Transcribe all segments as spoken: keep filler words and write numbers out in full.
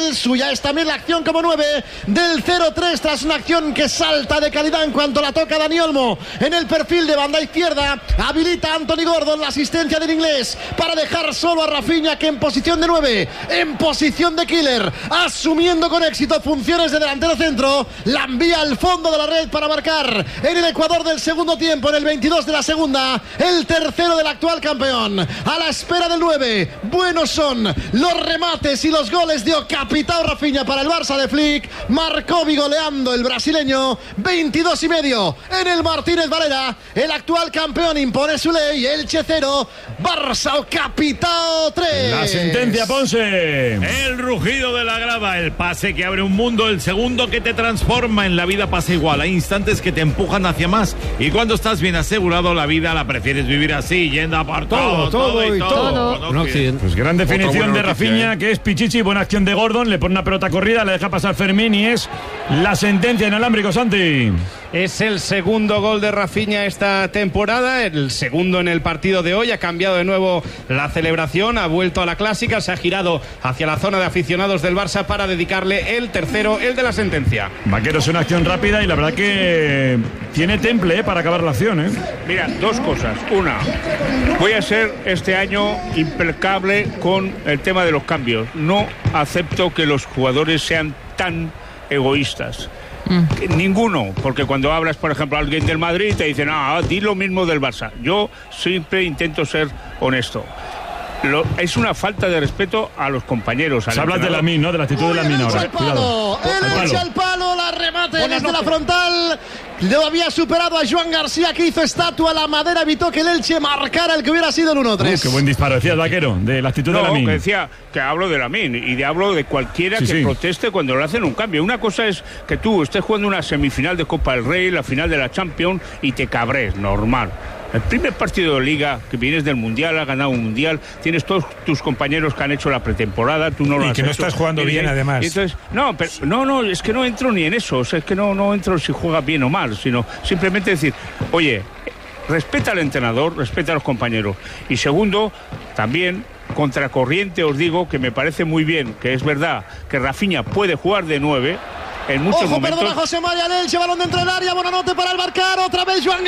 Gil. Suya es también la acción como nueve del cero tres tras una acción que salta de calidad en cuanto la toca Dani Olmo en el perfil de banda izquierda. Habilita a Anthony Gordon la asistencia del inglés para dejar solo a Rafinha, que en posición de nueve, en posición de killer, asumiendo con éxito funciones de delantero centro, la envía al fondo de la red para marcar en el Ecuador del segundo tiempo, en el veintidós de la segunda, el tercero del actual campeón. A la espera del nueve, buenos son los remates y los goles de Capitao Rafinha para el Barça de Flick. Marcó vigoleando el brasileño, veintidós y medio en el Martínez Valera. El actual campeón impone su ley, Elche cero, Barça o Capitao tres. La sentencia, Ponce. El rugido de la grada, el pase que abre un mundo, el segundo que te transforma. En la vida pasa igual, hay instantes que te empujan hacia más, y cuando estás bien asegurado, la vida la prefieres vivir así, yendo a por todo, todo, todo y todo. todo. No, pues gran definición de Rafinha, que es Pichichi. Buena acción de Gordon, le pone una pelota corrida, le deja pasar Fermín y es la sentencia inalámbrico, Santi. Es el segundo gol de Rafinha esta temporada, el segundo en el partido de hoy. Ha cambiado de nuevo la celebración, ha vuelto a la clásica, se ha girado hacia la zona de aficionados del Barça para dedicarle el tercero, el de la sentencia. Vaquero, es una acción rápida y la verdad que tiene temple eh, para acabar la acción. ¿eh? Mira, dos cosas. Una, voy a ser este año impecable con el tema de los cambios. No acepto que los jugadores sean tan egoístas. Mm. Ninguno, porque cuando hablas, por ejemplo, a alguien del Madrid te dicen, ah, di lo mismo del Barça. Yo siempre intento ser honesto. Lo, es una falta de respeto a los compañeros. Se habla de Lamine, ¿no? De la actitud de Lamine ahora. El palo, el echa al palo, la remate Buenas desde noches. La frontal. Lo había superado a Joan García, que hizo estatua. La madera evitó que el Elche marcara el que hubiera sido el uno tres. Uh, qué buen disparo, decía el Vaquero, de la actitud no, de Lamine. Que decía que hablo de Lamine y de hablo de cualquiera sí, que sí. proteste cuando le hacen un cambio. Una cosa es que tú estés jugando una semifinal de Copa del Rey, la final de la Champions, y te cabres, normal. El primer partido de Liga, que vienes del Mundial, has ganado un Mundial, tienes todos tus compañeros que han hecho la pretemporada, tú no lo y has que hecho. no estás jugando bien, además. Entonces, no, pero, no, no, es que no entro ni en eso, o sea, es que no, no entro si juega bien o mal, sino simplemente decir, oye, respeta al entrenador, respeta a los compañeros. Y segundo, también, contracorriente os digo que me parece muy bien, que es verdad que Rafinha puede jugar de nueve, en muchos Ojo, momentos. perdona José María Elche, balón dentro del área, Bonanote para el marcar, otra vez Joan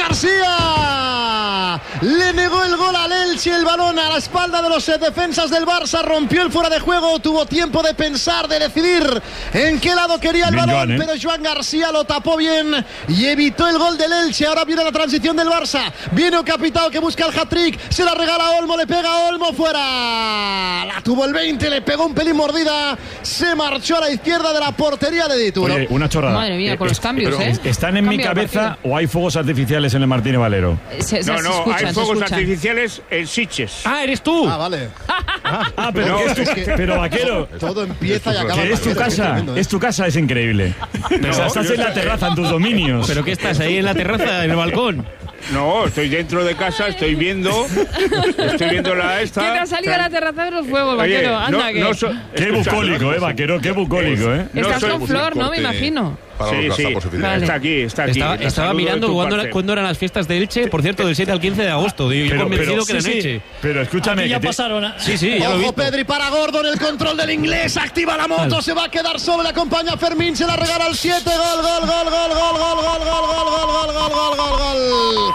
García. Le negó el gol al Elche, el balón a la espalda de los defensas del Barça, rompió el fuera de juego, tuvo tiempo de pensar, de decidir en qué lado quería el bien balón, Joan, ¿eh? Pero Joan García lo tapó bien y evitó el gol del Elche. Ahora viene la transición del Barça, viene un Capitao que busca el hat-trick, se la regala a Olmo, le pega a Olmo, fuera. La tuvo el veinte, le pegó un pelín mordida, se marchó a la izquierda de la portería de Dituro. Oye, una chorrada. Madre mía, con los cambios, ¿eh? ¿Están en Cambia mi cabeza o hay fuegos artificiales en el Martínez Valero? Se, se, no, se no, escuchan, hay fuegos escuchan. artificiales en Sitges. Ah, ¿eres tú? Ah, vale. Ah, ah pero, no, ¿qué es tu, es que pero Vaquero. Todo empieza y acaba. Que es tu casa, tremendo, ¿eh? Es tu casa, es increíble. No, o sea, estás en la terraza, en tus dominios. ¿Pero qué estás ahí en la terraza, en el balcón? No, estoy dentro de casa, estoy viendo. Estoy viendo la esta. ¿Quién ha salido a la terraza de los fuegos, Vaquero? Oye, Anda, no, que. no so, qué bucólico, eh, Vaquero, qué bucólico, eh. Estás no con Flor, ¿no? Me imagino. Sí, sí, vale. Está aquí, está aquí. Estaba, estaba mirando cuándo, cuándo eran las fiestas de Elche, por cierto, del siete al quince de agosto. Yo pero, convencido pero, que eran sí, Elche. Sí. Pero escúchame. Aquí ya que pasaron. A... Sí, sí, ya lo vi. Ojo, Pedri para Gordon, el control del inglés, activa la moto, vale. Se va a quedar solo, le acompaña a Fermín, se la regala al siete, gol, gol, gol, gol, gol, gol, gol, gol, gol, gol, gol, gol, gol, gol, gol.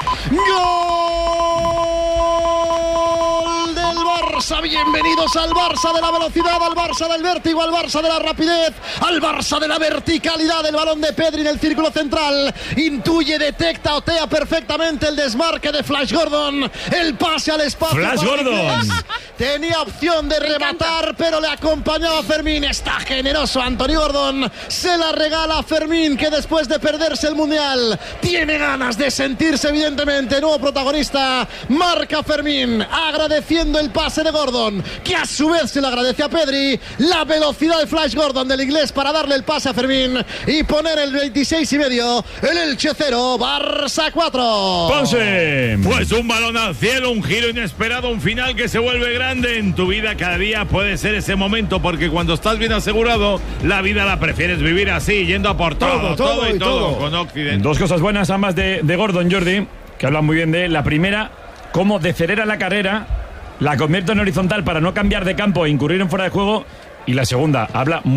Gol del Barça, bienvenidos al Barça de la velocidad, al Barça del vértigo, al Barça de la rapidez, al Barça de la verticalidad. El balón de Pedri en el círculo central, intuye, detecta, otea perfectamente el desmarque de Flash Gordon, el pase al espacio. Flash Gordon tenía opción de rematar, pero le acompañaba Fermín. Está generoso Anthony Gordon, se la regala a Fermín, que después de perderse el Mundial tiene ganas de sentirse evidentemente nuevo protagonista. Marca Fermín, agradeciendo el pase de Gordon, que a su vez se lo agradece a Pedri. La velocidad de Flash Gordon del inglés para darle el pase a Fermín y poner el veintiséis y medio. El Elche cero, Barça cuatro. Ponce. Pues un balón al cielo, un giro inesperado, un final que se vuelve grande en tu vida. Cada día puede ser ese momento, porque cuando estás bien asegurado, la vida la prefieres vivir así, yendo a por todo, todo, todo y todo, todo con Occidente. Dos cosas buenas, ambas de, de Gordon, Jordi, que hablan muy bien de la primera, cómo decelera la carrera, la convierte en horizontal para no cambiar de campo e incurrir en fuera de juego, y la segunda, habla